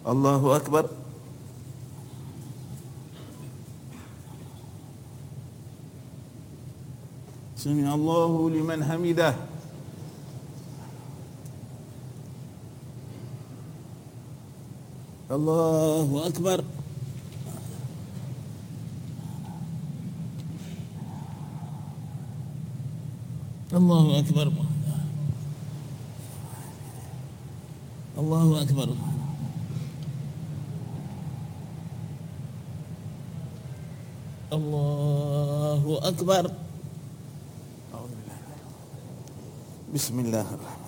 Allahu Akbar. Sami Allahu liman hamidah. Allahu Akbar. Allahu Akbar. Allahu Akbar. Allahu Akbar. Bismillahirrahmanirrahim.